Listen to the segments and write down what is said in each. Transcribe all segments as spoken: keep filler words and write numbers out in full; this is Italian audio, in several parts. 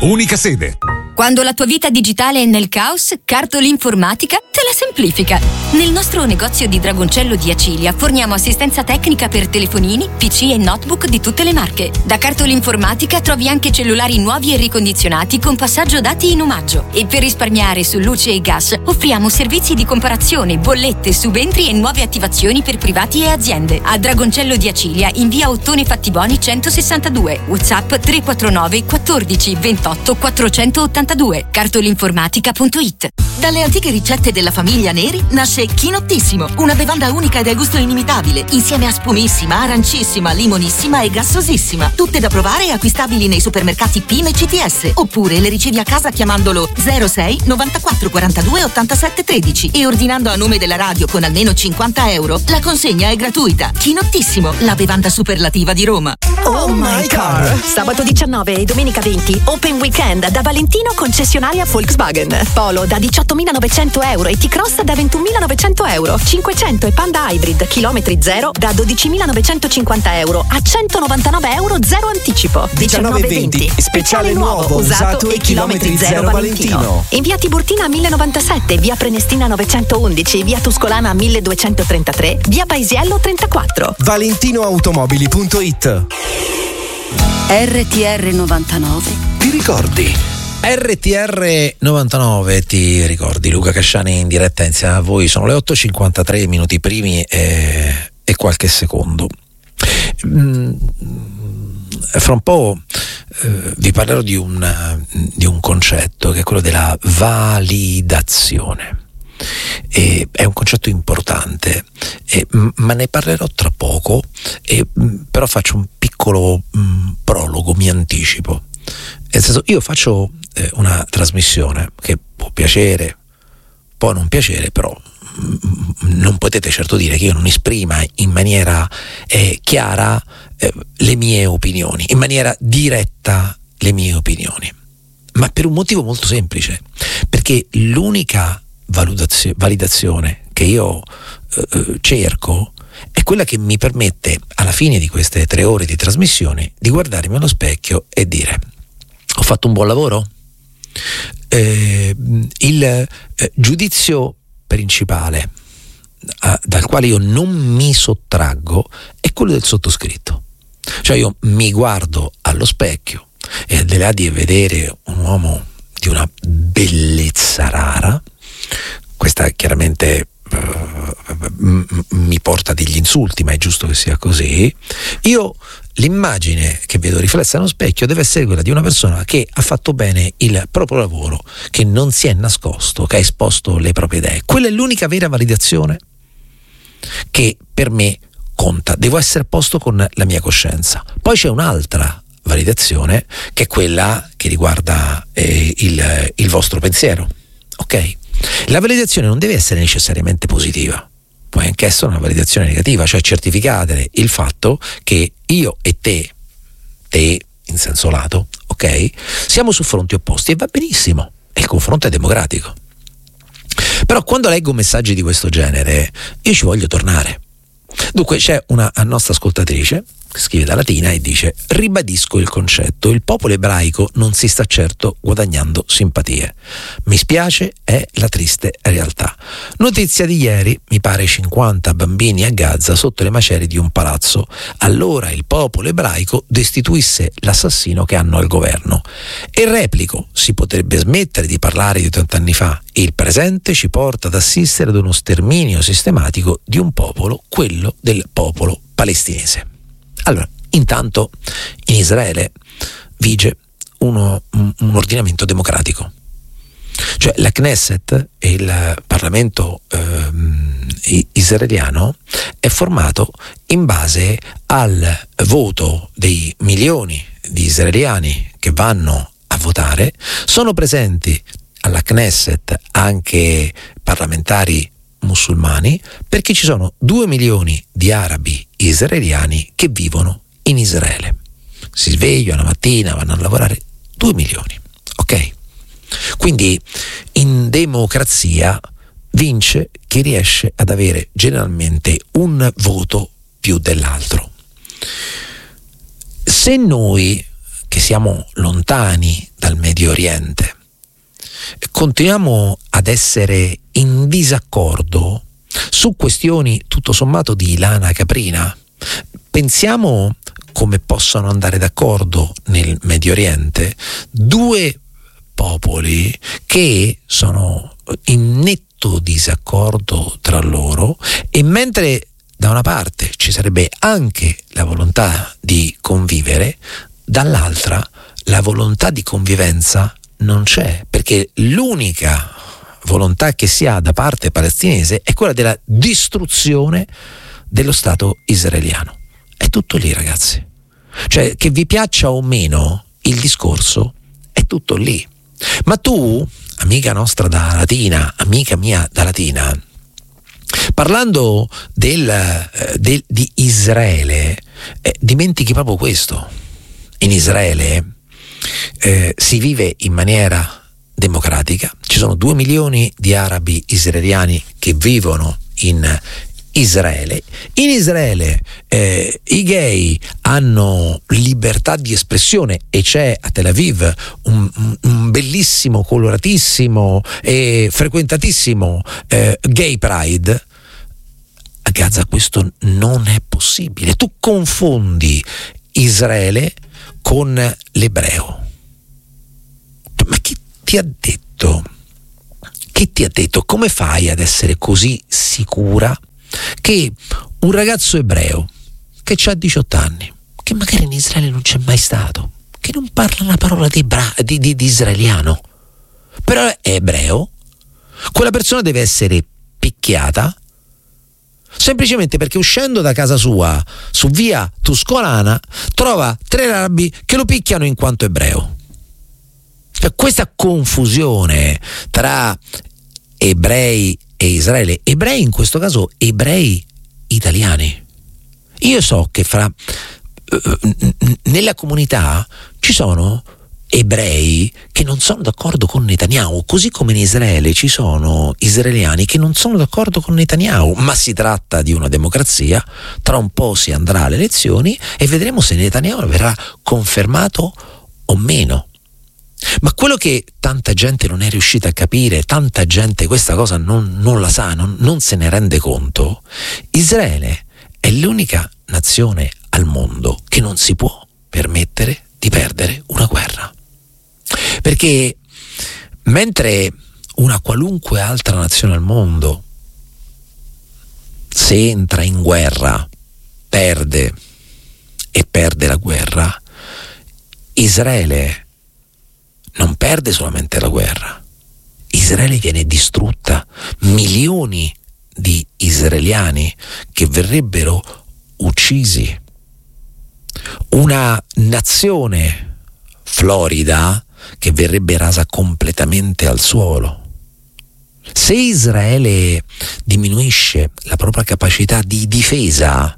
Unica sede. Quando la tua vita digitale è nel caos, Cartol Informatica te la semplifica. Nel nostro negozio di Dragoncello di Acilia forniamo assistenza tecnica per telefonini, P C e notebook di tutte le marche. Da Cartol Informatica trovi anche cellulari nuovi e ricondizionati con passaggio dati in omaggio. E per risparmiare su luce e gas offriamo servizi di comparazione, bollette, subentri e nuove attivazioni per privati e aziende. A Dragoncello di Acilia in via Ottone Fattiboni centosessantadue. WhatsApp tre quattro nove quattordici ventotto quattrocentottantadue. cartolinformatica punto it. Dalle antiche ricette della famiglia Neri nasce Chinottissimo, una bevanda unica ed a gusto inimitabile, insieme a spumissima, arancissima, limonissima e gassosissima. Tutte da provare e acquistabili nei supermercati P I M e C T S, oppure le ricevi a casa chiamandolo zero sei novantaquattro quarantadue ottantasette tredici e ordinando a nome della radio con almeno cinquanta euro. La consegna è gratuita. Chinottissimo, la bevanda superlativa di Roma. Oh my car! Sabato diciannove e domenica venti, Open Weekend da Valentino, concessionaria Volkswagen. Polo da diciottomilanovecento euro e T-Cross da ventunomilanovecento euro. cinquecento e Panda Hybrid chilometri zero da dodicimilanovecentocinquanta euro a centonovantanove euro zero anticipo. diciannove venti, speciale nuovo, usato e chilometri zero Valentino. In via Tiburtina millenovantasette, via Prenestina novecentoundici, via Tuscolana milleduecentotrentatré, via Paisiello trentaquattro. valentinoautomobili punto it. R T R novantanove. Ti ricordi? R T R novantanove, ti ricordi? Luca Casciani in diretta insieme a voi. Sono le otto e cinquantatré, minuti primi e, e qualche secondo. Mm, fra un po' eh, vi parlerò di un, di un concetto che è quello della validazione. E è un concetto importante, e, ma ne parlerò tra poco, e, però faccio un piccolo mh, prologo, mi anticipo. Nel senso, io faccio eh, una trasmissione che può piacere, può non piacere, però mh, non potete certo dire che io non esprima in maniera eh, chiara eh, le mie opinioni, in maniera diretta le mie opinioni, ma per un motivo molto semplice, perché l'unica valutazio- validazione che io eh, cerco è quella che mi permette alla fine di queste tre ore di trasmissione di guardarmi allo specchio e dire: ho fatto un buon lavoro? Eh, il eh, giudizio principale eh, dal quale io non mi sottraggo è quello del sottoscritto. Cioè io mi guardo allo specchio e al di là di vedere un uomo di una bellezza rara, questa chiaramente uh, mi porta degli insulti, ma è giusto che sia così, io l'immagine che vedo riflessa nello specchio deve essere quella di una persona che ha fatto bene il proprio lavoro, che non si è nascosto, che ha esposto le proprie idee. Quella è l'unica vera validazione che per me conta. Devo essere a posto con la mia coscienza. Poi c'è un'altra validazione che è quella che riguarda eh, il, il vostro pensiero, ok? La validazione non deve essere necessariamente positiva, può anche essere una validazione negativa, cioè certificare il fatto che io e te, te in senso lato, ok, siamo su fronti opposti, e va benissimo, e il confronto è democratico. Però quando leggo messaggi di questo genere io ci voglio tornare. Dunque c'è una nostra ascoltatrice che scrive da Latina e dice: ribadisco il concetto, il popolo ebraico non si sta certo guadagnando simpatie. Mi spiace, è la triste realtà. Notizia di ieri, mi pare cinquanta bambini a Gaza sotto le macerie di un palazzo. Allora il popolo ebraico destituisse l'assassino che hanno al governo. E replico, si potrebbe smettere di parlare di ottanta anni fa. Il presente ci porta ad assistere ad uno sterminio sistematico di un popolo, quello del popolo palestinese. Allora, intanto in Israele vige uno, un, un ordinamento democratico, cioè la Knesset e il Parlamento eh, israeliano è formato in base al voto dei milioni di israeliani che vanno a votare. Sono presenti alla Knesset anche parlamentari musulmani, perché ci sono due milioni di arabi israeliani che vivono in Israele. Si svegliano la mattina, vanno a lavorare, due milioni, ok? Quindi in democrazia vince chi riesce ad avere generalmente un voto più dell'altro. Se noi che che siamo lontani dal Medio Oriente, continuiamo ad essere in disaccordo su questioni tutto sommato di lana caprina. Pensiamo come possono andare d'accordo nel Medio Oriente due popoli che sono in netto disaccordo tra loro, e mentre da una parte ci sarebbe anche la volontà di convivere, dall'altra la volontà di convivenza non c'è, perché l'unica volontà che si ha da parte palestinese è quella della distruzione dello Stato israeliano. È tutto lì, ragazzi. Cioè, che vi piaccia o meno il discorso, è tutto lì. Ma tu, amica nostra da Latina, amica mia da Latina, parlando del, eh, del, di Israele, eh, dimentichi proprio questo. In Israele eh, si vive in maniera democratica, ci sono due milioni di arabi israeliani che vivono in Israele. In Israele eh, i gay hanno libertà di espressione, e c'è a Tel Aviv un, un bellissimo, coloratissimo e frequentatissimo eh, gay pride. A Gaza questo non è possibile. Tu confondi Israele con l'ebreo. Ma chi ti ha detto? Chi ti ha detto? Come fai ad essere così sicura che un ragazzo ebreo che ha diciotto anni, che magari in Israele non c'è mai stato, che non parla una parola di, ebra- di, di, di israeliano, però è ebreo, quella persona deve essere picchiata semplicemente perché uscendo da casa sua su via Tuscolana trova tre arabi che lo picchiano in quanto ebreo? Cioè, questa confusione tra ebrei e Israele, ebrei in questo caso ebrei italiani. Io so che fra nella comunità ci sono ebrei che non sono d'accordo con Netanyahu, così come in Israele ci sono israeliani che non sono d'accordo con Netanyahu, ma si tratta di una democrazia. Tra un po' si andrà alle elezioni e vedremo se Netanyahu verrà confermato o meno. Ma quello che tanta gente non è riuscita a capire, tanta gente questa cosa non, non la sa, non, non se ne rende conto, Israele è l'unica nazione al mondo che non si può permettere di perdere una guerra. Perché mentre una qualunque altra nazione al mondo, se entra in guerra, perde e perde la guerra, Israele non perde solamente la guerra, Israele viene distrutta, milioni di israeliani che verrebbero uccisi, una nazione florida che verrebbe rasa completamente al suolo. Se Israele diminuisce la propria capacità di difesa,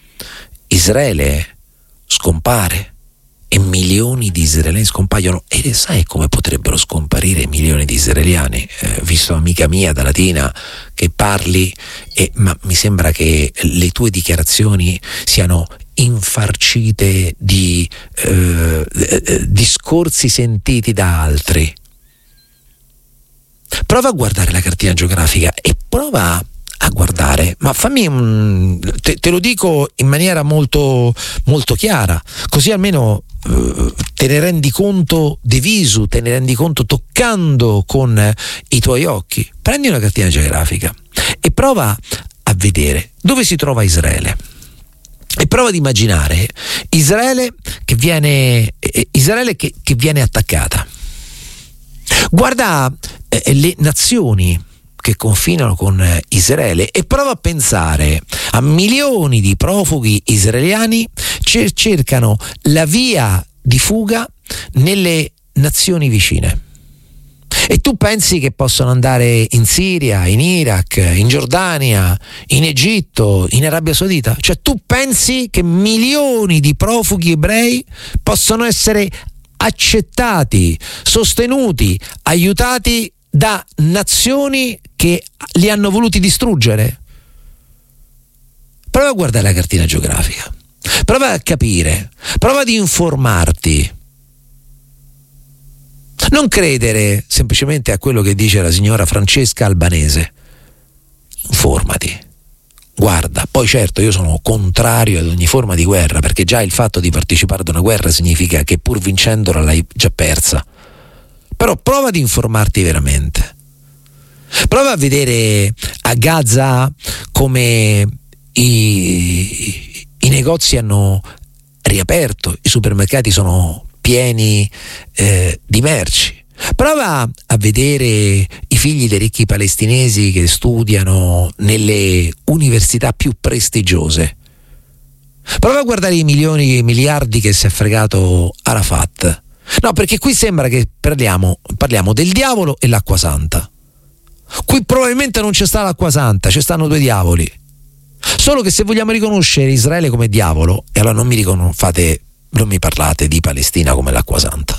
Israele scompare e milioni di israeliani scompaiono. E sai come potrebbero scomparire milioni di israeliani? Eh, visto, amica mia da Latina, che parli, e, ma mi sembra che le tue dichiarazioni siano infarcite di eh, eh, discorsi sentiti da altri. Prova a guardare la cartina geografica e prova a guardare, ma fammi un, te, te lo dico in maniera molto molto chiara, così almeno eh, te ne rendi conto de visu, te ne rendi conto toccando con eh, i tuoi occhi. Prendi una cartina geografica e prova a vedere dove si trova Israele. E prova ad immaginare Israele che viene eh, Israele che, che viene attaccata. Guarda eh, le nazioni che confinano con eh, Israele e prova a pensare a milioni di profughi israeliani che cercano la via di fuga nelle nazioni vicine. E tu pensi che possono andare in Siria, in Iraq, in Giordania, in Egitto, in Arabia Saudita? Cioè tu pensi che milioni di profughi ebrei possono essere accettati, sostenuti, aiutati da nazioni che li hanno voluti distruggere? Prova a guardare la cartina geografica, prova a capire, prova ad informarti. Non credere semplicemente a quello che dice la signora Francesca Albanese. Informati, guarda. Poi certo io sono contrario ad ogni forma di guerra, perché già il fatto di partecipare ad una guerra significa che pur vincendola l'hai già persa. Però prova ad informarti veramente. Prova a vedere a Gaza come i, i negozi hanno riaperto, i supermercati sono pieni eh, di merci. Prova a vedere i figli dei ricchi palestinesi che studiano nelle università più prestigiose. Prova a guardare i milioni e miliardi che si è fregato Arafat. No, perché qui sembra che parliamo, parliamo del diavolo e l'acqua santa. Qui probabilmente non c'è sta l'acqua santa, ci stanno due diavoli. Solo che se vogliamo riconoscere Israele come diavolo, e allora non mi ricon- fate, non mi parlate di Palestina come l'acqua santa.